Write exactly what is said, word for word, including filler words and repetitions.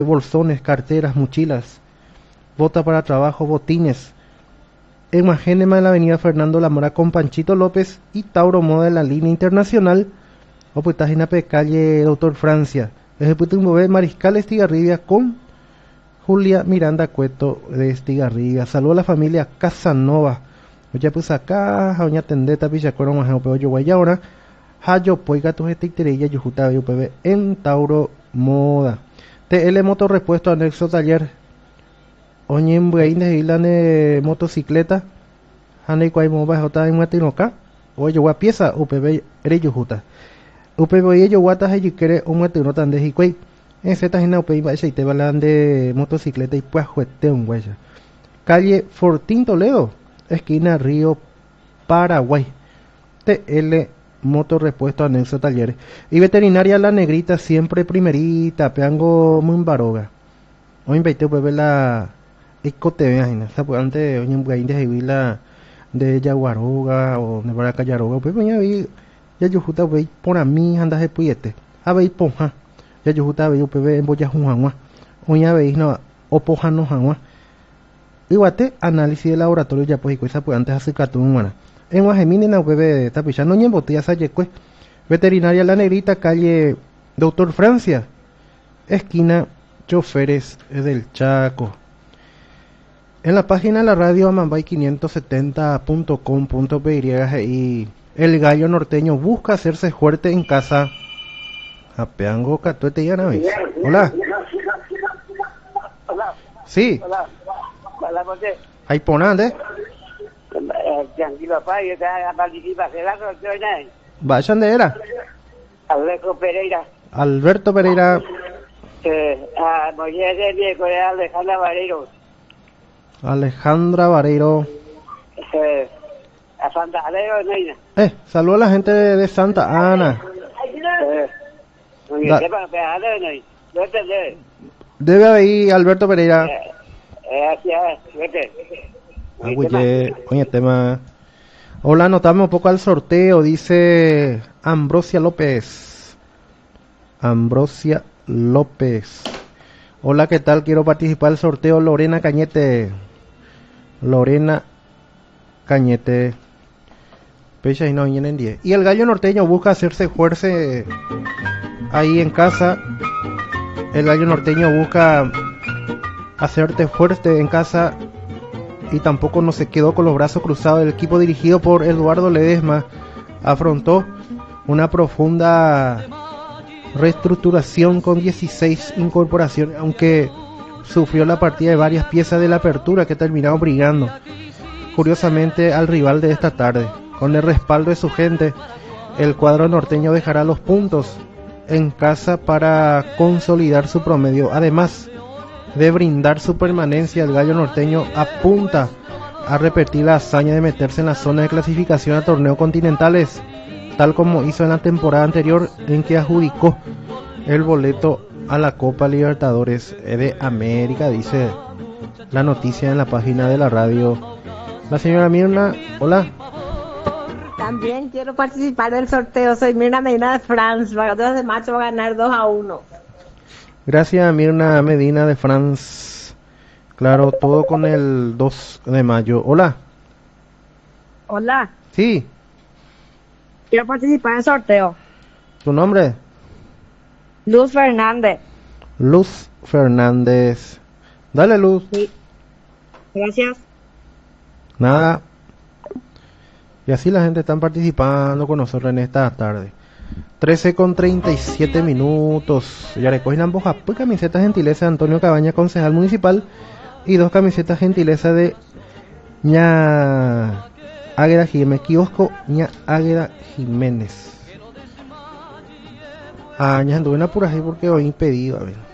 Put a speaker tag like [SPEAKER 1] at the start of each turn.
[SPEAKER 1] bolsones, carteras, mochilas, bota para trabajo, botines. En Magénema de la avenida Fernando Lamora con Panchito López y Tauro Moda de la línea internacional. O pues estás en la calle Doctor Francia. Es el puto Mariscal Estigarribia con Julia Miranda Cueto de Estigarribia. Saludos a la familia Casanova. Oye pues acá, Jaoña Tendeta, Pichacuero, Majeo Peo, Guayahora. Hayo Poiga, tu gestitirilla, Yujuta, U P B en Tauro Moda. T L Motor Repuesto Anexo Taller. Oñe en Bueín de Isla de motocicleta. Hane Cuay Moba Jota en Matinoca. Oye, gua pieza, U P B Ereyujuta. U P B Yo Guata Hayukere, un matino tan de Hicuay. En Z en U P B y te balan de motocicleta y pues juete un huella. Calle Fortín Toledo, esquina Río Paraguay. T L Motor Repuesto Anexo Talleres. Y veterinaria La Negrita, siempre primerita, peango muy baroga. Hoy invité a ver la Escote, esa pues antes hoy en Bugaín de la de Yaguaroga o de Baracayaroga, pues voy a ver, ya yo justa veis por a mí andas de puyete, a veis ponja, ya yo justa veis U P B en Boya Junjangua, hoy a veis no, o poja no jangua. Iguate, análisis de laboratorio ya pues y cosa pues antes hace cartón humana. En Guajemín en la U P B de Tapichá, no ni en botella sayecue. Veterinaria La Negrita, calle Doctor Francia, esquina Choferes del Chaco. En la página de la radio amambay quinientos setenta punto com punto p y el gallo norteño busca hacerse fuerte en casa. Apeango catuete ya naves. Hola.
[SPEAKER 2] Hola.
[SPEAKER 1] Sí.
[SPEAKER 2] Hola. Hola, José.
[SPEAKER 1] Ahí ponande.
[SPEAKER 2] Tranquilo, papá, yo te participa hacer la sorteo,
[SPEAKER 1] Vayan de era.
[SPEAKER 2] Alberto Pereira.
[SPEAKER 1] Alberto Pereira.
[SPEAKER 2] Eh, a Moisés de Miércoles, Alejandra Vareiro.
[SPEAKER 1] Alejandra Vareiro.
[SPEAKER 2] Eh, a Santa Ana, Neina.
[SPEAKER 1] Eh, saludo a la gente de, de Santa Ana.
[SPEAKER 2] Eh, muy bien,
[SPEAKER 1] Da-
[SPEAKER 2] sepa, pero Neina. No entendés.
[SPEAKER 1] Debe haber Alberto Pereira.
[SPEAKER 2] Eh, eh, así es, vete.
[SPEAKER 1] Ah, oye, oye, tema. Hola, anotamos un poco al sorteo, dice Ambrosia López. Ambrosia López. Hola, ¿qué tal? Quiero participar del sorteo. Lorena Cañete. Lorena Cañete. Pecha y no vienen diez. Y el gallo norteño busca hacerse fuerza ahí en casa. El gallo norteño busca hacerte fuerte en casa. Y tampoco no se quedó con los brazos cruzados. El equipo dirigido por Eduardo Ledesma afrontó una profunda reestructuración con dieciséis incorporaciones, aunque sufrió la partida de varias piezas de la apertura que terminaron brillando curiosamente al rival de esta tarde. Con el respaldo de su gente, el cuadro norteño dejará los puntos en casa para consolidar su promedio. Además de brindar su permanencia, el gallo norteño apunta a repetir la hazaña de meterse en la zona de clasificación a torneos continentales, tal como hizo en la temporada anterior en que adjudicó el boleto a la Copa Libertadores de América, dice la noticia en la página de la radio. La señora Mirna, hola.
[SPEAKER 3] También quiero participar del sorteo, soy Mirna Medina de France, Vagadores de Macho va a ganar dos a uno.
[SPEAKER 1] Gracias, Mirna Medina de France. Claro, todo con el dos de mayo. Hola.
[SPEAKER 3] Hola,
[SPEAKER 1] Sí,
[SPEAKER 3] quiero participar en el sorteo.
[SPEAKER 1] ¿tu nombre?
[SPEAKER 3] Luz Fernández.
[SPEAKER 1] Luz Fernández. Dale, Luz.
[SPEAKER 3] Sí. Gracias.
[SPEAKER 1] Nada. Y así la gente está participando con nosotros en esta tarde. trece con treinta y siete minutos. Ya recogen ambos pues camisetas gentileza de Antonio Cabaña, concejal municipal, y dos camisetas gentileza de Ña Águeda Jiménez, kiosco Ña Águeda Jiménez. Ah, ya anduve en apuraje porque hoy impedido, a ver.